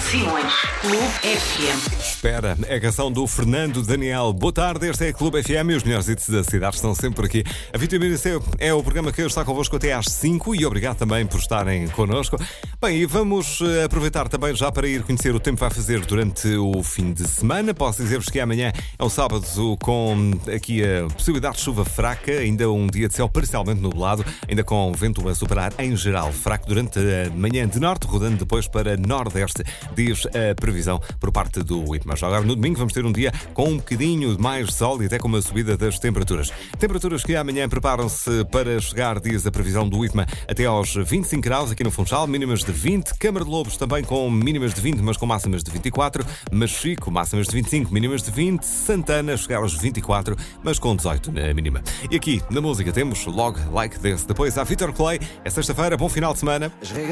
Simões, Clube FM. Espera, é a canção do Fernando Daniel. Boa tarde, este é a Clube FM e os melhores hits da cidade estão sempre por aqui. A Vitamina C é o programa que está convosco até às 5 e obrigado também por estarem connosco. Bem, e vamos aproveitar também já para ir conhecer o tempo que vai fazer durante o fim de semana. Posso dizer-vos que amanhã é um sábado com aqui a possibilidade de chuva fraca, ainda um dia de céu parcialmente nublado, ainda com vento a superar em geral fraco durante a manhã de norte, rodando depois para nordeste, diz a previsão por parte do IPMA. Já agora no domingo vamos ter um dia com um bocadinho mais de sol e até com uma subida das temperaturas. Temperaturas que amanhã preparam-se para chegar, diz a previsão do IPMA, até aos 25 graus aqui no Funchal, mínimas de 20, Câmara de Lobos também com mínimas de 20, mas com máximas de 24, Machico, máximas de 25, mínimas de 20, Santana chegar aos 24, mas com 18 na mínima. E aqui na música temos Log Like This. Depois há Vitor Clay, é sexta-feira, bom final de semana.